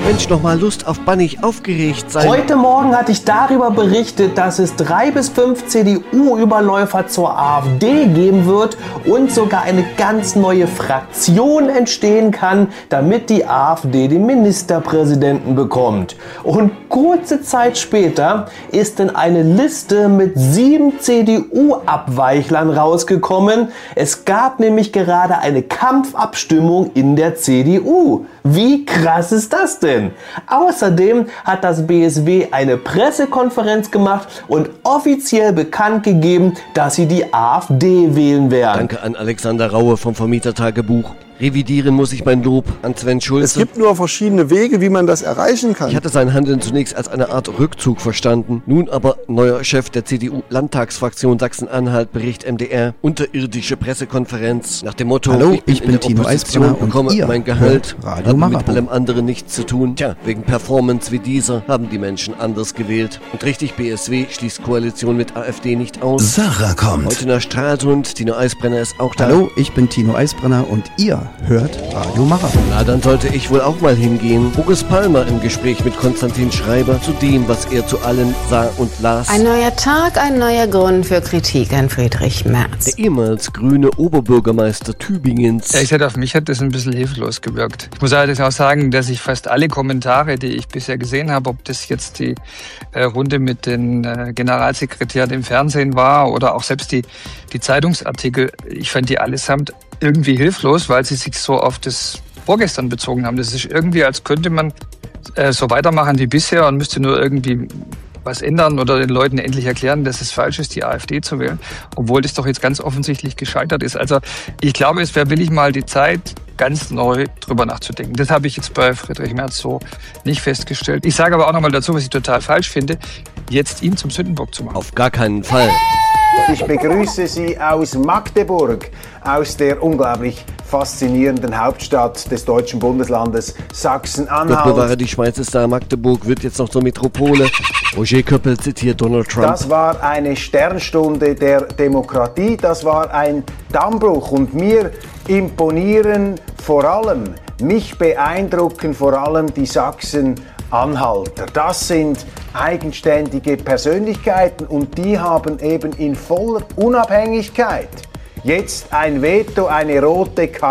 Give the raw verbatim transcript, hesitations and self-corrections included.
Mensch, noch mal Lust auf bannig aufgeregt sein. Heute Morgen hatte ich darüber berichtet, dass es drei bis fünf C D U-Überläufer zur AfD geben wird und sogar eine ganz neue Fraktion entstehen kann, damit die AfD den Ministerpräsidenten bekommt. Und kurze Zeit später ist dann eine Liste mit sieben C D U-Abweichlern rausgekommen. Es gab nämlich gerade eine Kampfabstimmung in der C D U. Wie krass ist das denn? Außerdem hat das B S W eine Pressekonferenz gemacht und offiziell bekannt gegeben, dass sie die AfD wählen werden. Danke an Alexander Raue vom Vermietertagebuch. Revidieren muss ich mein Lob an Sven Schulze. Es gibt nur verschiedene Wege, wie man das erreichen kann. Ich hatte sein Handeln zunächst als eine Art Rückzug verstanden. Nun aber neuer Chef der C D U-Landtagsfraktion Sachsen-Anhalt, Bericht M D R, unterirdische Pressekonferenz nach dem Motto, Hallo, ich bin, ich bin in der Tino Opposition, Eisbrenner und bekomme ihr mein Gehalt, hört Radio hat mit Marathon. allem anderen nichts zu tun. Tja, wegen Performance wie dieser haben die Menschen anders gewählt. Und richtig, B S W schließt Koalition mit AfD nicht aus. Sarah kommt. Heute nach Stralsund, Tino Eisbrenner ist auch da. Hallo, ich bin Tino Eisbrenner und ihr hört Radio Marathon. Na, dann sollte ich wohl auch mal hingehen. Boris Palmer im Gespräch mit Konstantin Schreiber zu dem, was er zu allen sah und las. Ein neuer Tag, ein neuer Grund für Kritik an Friedrich Merz. Der ehemals grüne Oberbürgermeister Tübingens. Ja, ich sag, auf mich hat das ein bisschen hilflos gewirkt. Ich muss allerdings auch sagen, dass ich fast alle Kommentare, die ich bisher gesehen habe, ob das jetzt die äh, Runde mit den äh, Generalsekretären im Fernsehen war oder auch selbst die, die Zeitungsartikel, ich fand die allesamt irgendwie hilflos, weil sie sich so auf das vorgestern bezogen haben. Das ist irgendwie, als könnte man äh, so weitermachen wie bisher und müsste nur irgendwie was ändern oder den Leuten endlich erklären, dass es falsch ist, die AfD zu wählen, obwohl das doch jetzt ganz offensichtlich gescheitert ist. Also ich glaube, es wäre willig mal die Zeit, ganz neu drüber nachzudenken. Das habe ich jetzt bei Friedrich Merz so nicht festgestellt. Ich sage aber auch nochmal dazu, was ich total falsch finde, jetzt ihn zum Sündenbock zu machen. Auf gar keinen Fall. Ich begrüße Sie aus Magdeburg, aus der unglaublich faszinierenden Hauptstadt des deutschen Bundeslandes Gott Sachsen-Anhalt. bewahre, die Schweiz ist da, Magdeburg wird jetzt noch zur Metropole. Roger Köppel zitiert Donald Trump. Das war eine Sternstunde der Demokratie, das war ein Dammbruch und mir imponieren vor allem, mich beeindrucken vor allem die Sachsen-Anhalter. Das sind eigenständige Persönlichkeiten und die haben eben in voller Unabhängigkeit jetzt ein Veto, eine rote Karte.